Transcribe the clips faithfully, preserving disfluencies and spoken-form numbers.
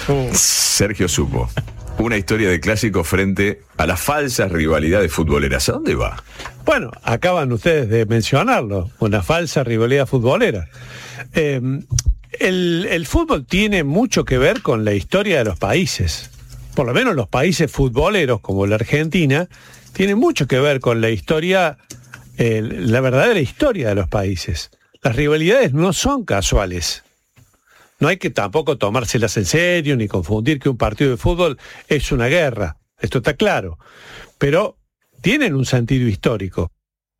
Uh. Sergio Supo. Una historia de clásico frente a las falsas rivalidades futboleras. ¿A dónde va? Bueno, acaban ustedes de mencionarlo, una falsa rivalidad futbolera. Eh, el, el fútbol tiene mucho que ver con la historia de los países. Por lo menos los países futboleros, como la Argentina, tienen mucho que ver con la historia, eh, la verdadera historia de los países. Las rivalidades no son casuales. No hay que tampoco tomárselas en serio ni confundir que un partido de fútbol es una guerra. Esto está claro. Pero tienen un sentido histórico.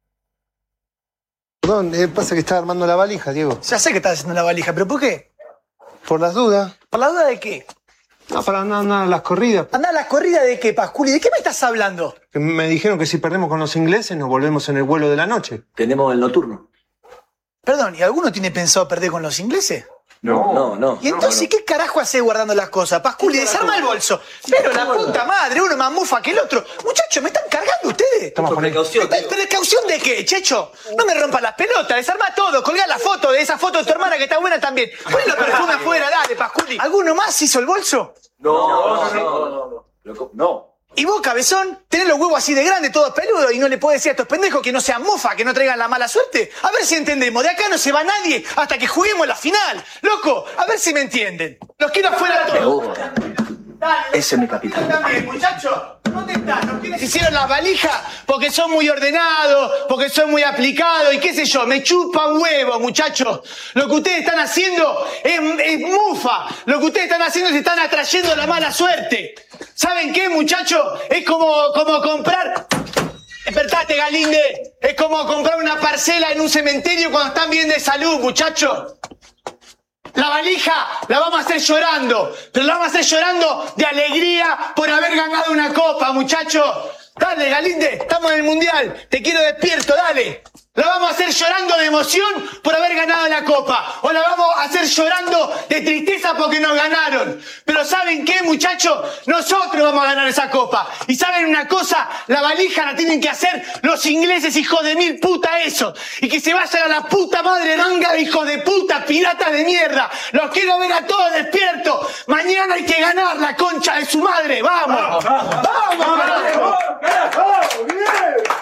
Perdón, eh, pasa que estaba armando la valija, Diego. Ya sé que estás haciendo la valija, ¿pero por qué? Por las dudas. ¿Por la duda de qué? No, para andar, andar a las corridas. ¿Andar a las corridas de qué, Pasculi? ¿De qué me estás hablando? Que me dijeron que si perdemos con los ingleses nos volvemos en el vuelo de la noche. Tenemos el nocturno. Perdón, ¿y alguno tiene pensado perder con los ingleses? No, no, no. ¿Y entonces no, no. qué carajo haces guardando las cosas? Pasculi, desarma el bolso. Pero la puta madre, uno más mufa que el otro. Muchachos, ¿me están cargando ustedes? Estamos con precaución. ¿Pero precaución de qué, Checho? No me rompas las pelotas, desarma todo, colgá la foto de esa foto de tu hermana que está buena también. Poné los perfumes afuera, dale, Pasculi. ¿Alguno más hizo el bolso? No, no, no, no, no. No. no. Y vos, cabezón, tenés los huevos así de grandes, todos peludos, y no le podés decir a estos pendejos que no sean mofa, que no traigan la mala suerte. A ver si entendemos. De acá no se va nadie hasta que juguemos la final. Loco, a ver si me entienden. Los quiero afuera todos. Me gusta. Dale, ese es mi capitán. También, muchachos. ¿Dónde están? ¿Los quiénes hicieron las valijas? Porque son muy ordenados, porque son muy aplicados, y qué sé yo, me chupa un huevo, muchachos. Lo que ustedes están haciendo es, es mufa. Lo que ustedes están haciendo es están atrayendo la mala suerte. ¿Saben qué, muchachos? Es como, como comprar... Despertate, Galinde. Es como comprar una parcela en un cementerio cuando están bien de salud, muchachos. La valija la vamos a hacer llorando, pero la vamos a hacer llorando de alegría por haber ganado una copa, muchachos. Dale, Galinde, estamos en el Mundial. Te quiero despierto, dale. La vamos a hacer llorando de emoción por haber ganado la copa. O la vamos a hacer llorando de tristeza porque nos ganaron. Pero ¿saben qué, muchachos? Nosotros vamos a ganar esa copa. Y ¿saben una cosa? La valija la tienen que hacer los ingleses, hijos de mil puta eso. Y que se vayan a la puta madre ranga de hijos de puta, piratas de mierda. Los quiero ver a todos despiertos. Mañana hay que ganar la concha de su madre. ¡Vamos! ¡Vamos! ¡Vamos! ¡Vamos! ¡Vamos! ¡Bien!